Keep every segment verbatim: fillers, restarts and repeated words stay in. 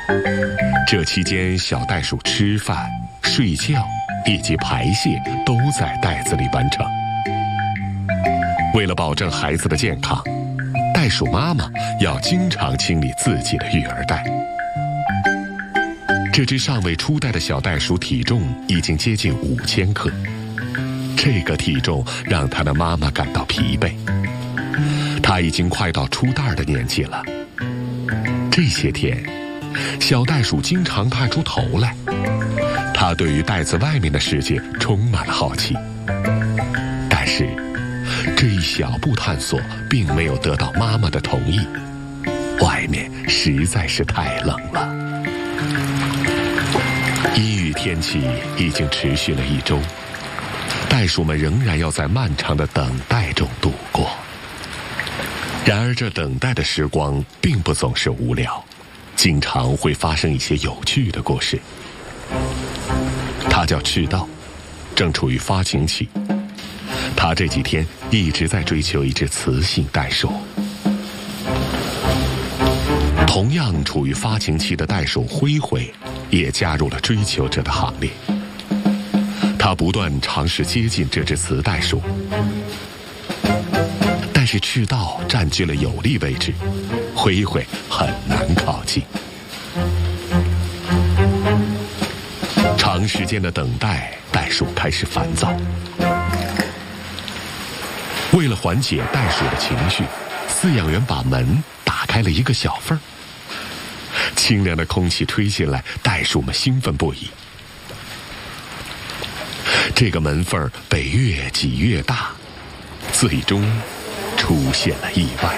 这期间，小袋鼠吃饭、睡觉以及排泄都在袋子里完成。为了保证孩子的健康，袋鼠妈妈要经常清理自己的育儿袋。这只尚未出袋的小袋鼠体重已经接近五千克，这个体重让它的妈妈感到疲惫。它已经快到出袋的年纪了。这些天，小袋鼠经常探出头来，它对于袋子外面的世界充满了好奇。但是，这一小步探索并没有得到妈妈的同意，外面实在是太冷了。阴雨天气已经持续了一周，袋鼠们仍然要在漫长的等待中度过。然而，这等待的时光并不总是无聊，经常会发生一些有趣的故事。它叫赤道，正处于发情期。它这几天一直在追求一只雌性袋鼠。同样处于发情期的袋鼠灰灰也加入了追求者的行列。它不断尝试接近这只雌袋鼠，但是赤道占据了有利位置，灰灰很难靠近。长时间的等待，袋鼠开始烦躁。为了缓解袋鼠的情绪，饲养员把门打开了一个小缝儿。清凉的空气吹进来，袋鼠们兴奋不已。这个门缝被越挤越大，最终出现了意外。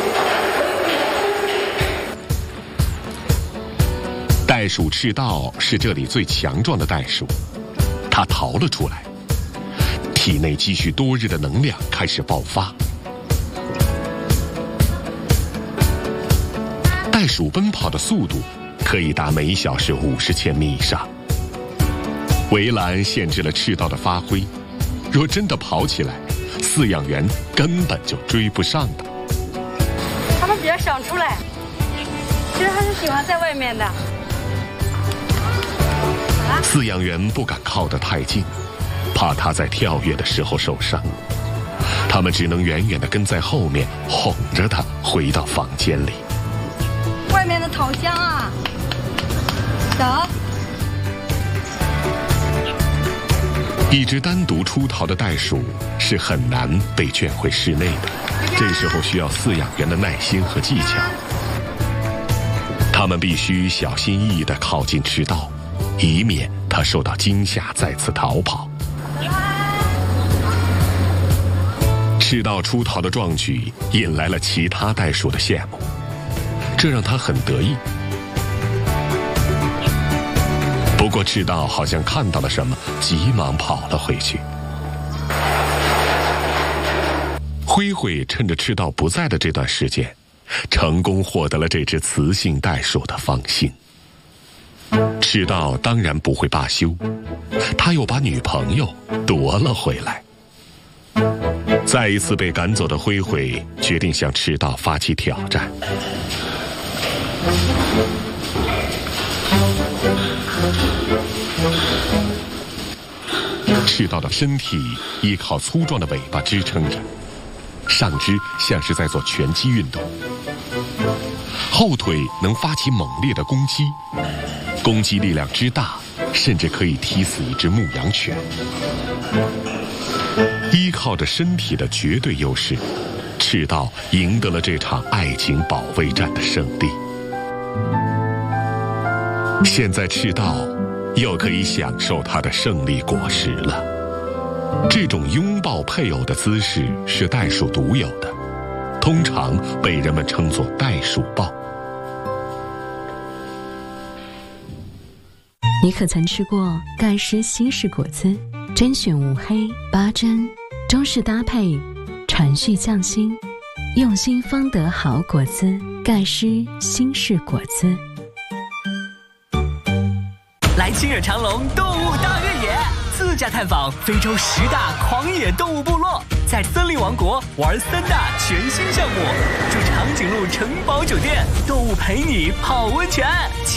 袋鼠赤道是这里最强壮的袋鼠，它逃了出来，体内积蓄多日的能量开始爆发。袋鼠奔跑的速度可以达每小时五十千米以上。围栏限制了赤道的发挥，若真的跑起来，饲养员根本就追不上它。 它们比较想出来，其实它是喜欢在外面的。啊、 饲养员不敢靠得太近，怕它在跳跃的时候受伤。他们只能远远地跟在后面，哄着它回到房间里。 外面的桃香啊，走。 一只单独出逃的袋鼠是很难被圈回室内的，这时候需要饲养员的耐心和技巧。他们必须小心翼翼地靠近赤道，以免它受到惊吓再次逃跑。赤道出逃的壮举引来了其他袋鼠的羡慕，这让他很得意。不过赤道好像看到了什么，急忙跑了回去。灰灰趁着赤道不在的这段时间，成功获得了这只雌性袋鼠的芳心。赤道当然不会罢休，他又把女朋友夺了回来。再一次被赶走的灰灰决定向赤道发起挑战。赤道的身体依靠粗壮的尾巴支撑着，上肢像是在做拳击运动，后腿能发起猛烈的攻击，攻击力量之大，甚至可以踢死一只牧羊犬。依靠着身体的绝对优势，赤道赢得了这场爱情保卫战的胜利。现在赤道又可以享受它的胜利果实了。这种拥抱配偶的姿势是袋鼠独有的，通常被人们称作袋鼠抱。 你可曾吃过盖诗西式果子？甄选无黑八珍，中式搭配，传续匠心，用心方得好果子。盖诗新式果子。 来亲热长隆动物大越野，自驾探访非洲十大狂野动物部落，在森林王国玩三大全新项目，住长颈鹿城堡酒店，动物陪你泡温泉。